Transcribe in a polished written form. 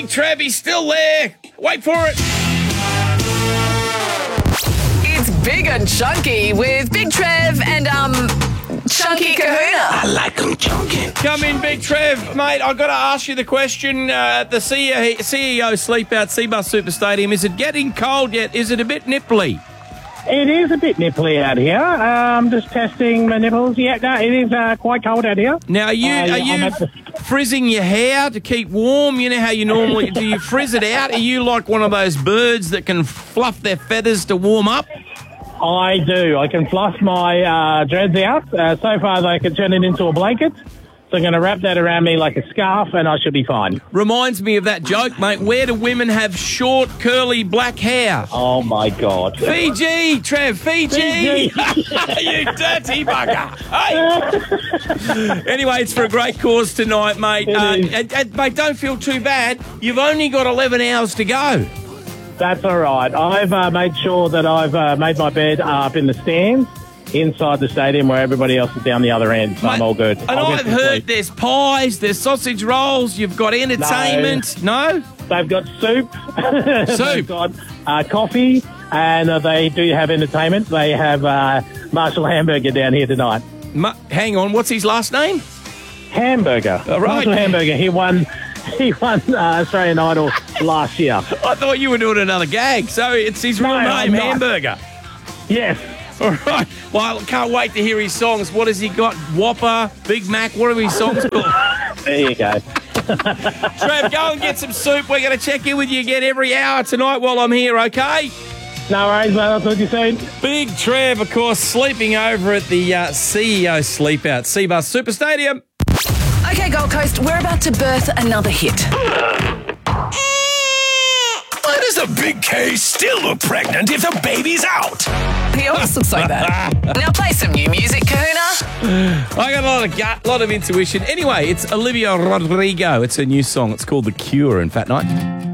Big Trev, he's still there. Wait for it. It's Big and Chunky with Big Trev and Chunky Kahuna. I like them chunky. Come in, Big Trev. Mate, I've got to ask you the question. The CEO Sleep Out Seabus Super Stadium, is it getting cold yet? Is it a bit nipply? It is a bit nipply out here. I'm just testing my nipples. Yeah, no, it is quite cold out here. Now, are you frizzing your hair to keep warm? You know how you normally... do you frizz it out? Are you like one of those birds that can fluff their feathers to warm up? I do. I can fluff my dreads out. So far, they can turn it into a blanket. So I'm going to wrap that around me like a scarf, and I should be fine. Reminds me of that joke, mate. Where do women have short, curly, black hair? Oh, my God. Fiji, Trev, Fiji. You dirty bugger. Hey. Anyway, it's for a great cause tonight, mate. Mate, don't feel too bad. You've only got 11 hours to go. That's all right. I've made sure that I've made my bed up in the stands inside the stadium where everybody else is down the other end, so I'm all good. And I've heard there's pies, there's sausage rolls, you've got entertainment. No? They've got soup. Soup. They've got coffee, and they do have entertainment. They have Marshall Hamburger down here tonight. Hang on, what's his last name? Hamburger. All right. Marshall Hamburger. He won Australian Idol last year. I thought you were doing another gag, so it's his real name, Hamburger. Yes. All right. Well, I can't wait to hear his songs. What has he got? Whopper, Big Mac, what are his songs called? There you go. Trev, go and get some soup. We're going to check in with you again every hour tonight while I'm here, okay? No worries, mate. I'll talk to you soon. Big Trev, of course, sleeping over at the CEO Sleep Out Seabus Super Stadium. Okay, Gold Coast, we're about to birth another hit. Why does a big K still look pregnant if the baby's out? He always looks like that. Now play some new music, Kahuna. I got a lot of gut, a lot of intuition. Anyway, it's Olivia Rodrigo. It's a new song. It's called The Cure in Fat Night.